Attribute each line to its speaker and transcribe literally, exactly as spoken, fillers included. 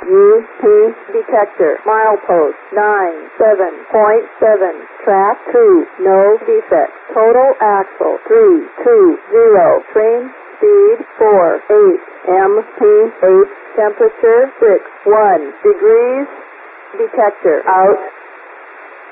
Speaker 1: U P detector. Milepost nine seven point seven. Track two. No defects. Total axle three two zero. Train speed four eight. M P H temperature six one degrees. Detector out.